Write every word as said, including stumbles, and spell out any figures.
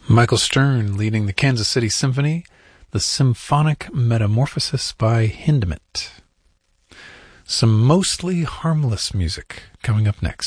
Michael Stern leading the Kansas City Symphony, the Symphonic Metamorphosis by Hindemith. Some mostly harmless music coming up next.